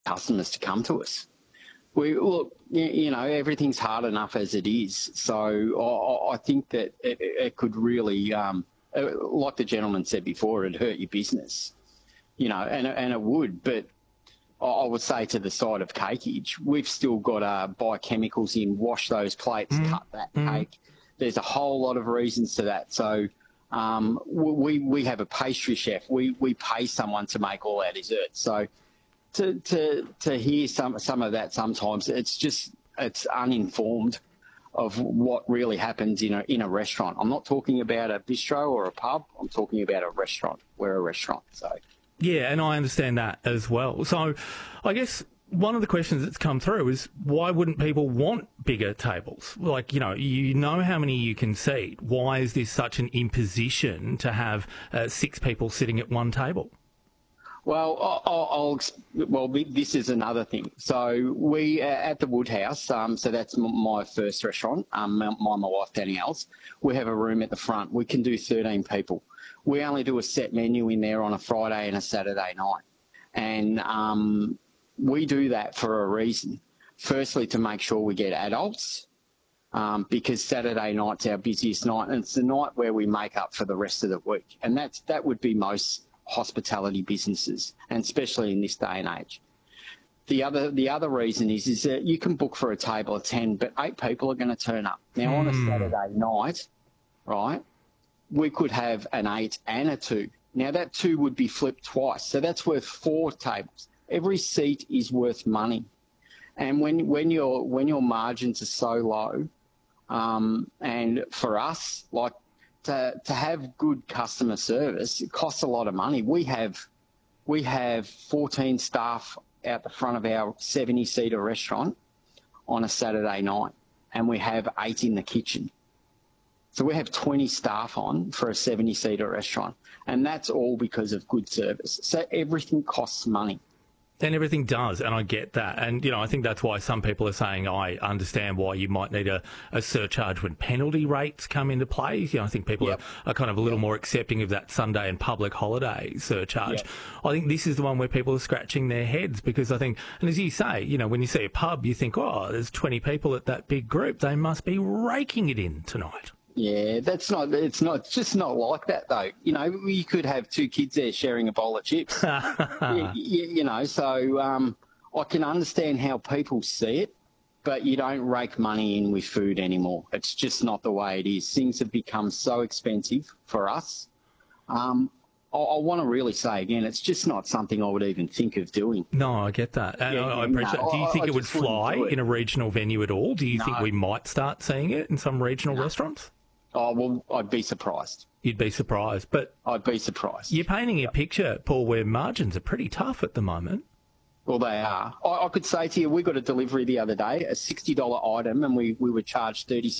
customers to come to us. We look, everything's hard enough as it is. So I think that it could really, like the gentleman said before, it'd hurt your business, and it would. But I would say to the side of cakeage, we've still got to buy chemicals in, wash those plates, cut that cake. There's a whole lot of reasons to that. So we have a pastry chef. We pay someone to make all our desserts. So to hear some of that sometimes, it's uninformed of what really happens in a restaurant. I'm not talking about a bistro or a pub. I'm talking about a restaurant. We're a restaurant, so. Yeah, and I understand that as well. So I guess one of the questions that's come through is why wouldn't people want bigger tables? Like, you know how many you can seat. Why is this such an imposition to have 6 people sitting at one table? Well, this is another thing. So we at the Woodhouse, so that's my first restaurant, my wife Danielle's, we have a room at the front. We can do 13 people. We only do a set menu in there on a Friday and a Saturday night. And we do that for a reason. Firstly, to make sure we get adults, because Saturday night's our busiest night, and it's the night where we make up for the rest of the week. And that would be most hospitality businesses, and especially in this day and age. The other reason is that you can book for a table of 10, but 8 people are going to turn up. Now, on a Saturday night, right, we could have an 8 and a 2. Now, that 2 would be flipped twice, so that's worth 4 tables. Every seat is worth money. And when your margins are so low, and for us, like, to have good customer service, it costs a lot of money. We have 14 staff out the front of our 70-seater restaurant on a Saturday night, and we have 8 in the kitchen. So we have 20 staff on for a 70-seater restaurant, and that's all because of good service. So everything costs money. And everything does, and I get that. And, I think that's why some people are saying, I understand why you might need a surcharge when penalty rates come into play. I think people are kind of a little more accepting of that Sunday and public holiday surcharge. I think this is the one where people are scratching their heads because I think, and as you say, when you see a pub, you think, there's 20 people at that big group. They must be raking it in tonight. Yeah, it's just not like that though. You could have 2 kids there sharing a bowl of chips. So I can understand how people see it, but you don't rake money in with food anymore. It's just not the way it is. Things have become so expensive for us. I want to really say again, it's just not something I would even think of doing. No, I get that. And I appreciate it. Do you think it would fly in a regional venue at all? Do you think we might start seeing it in some regional restaurants? Oh, well, I'd be surprised. You'd be surprised, but... I'd be surprised. You're painting a picture, Paul, where margins are pretty tough at the moment. Well, they are. I could say to you, we got a delivery the other day, a $60 item, and we were charged $36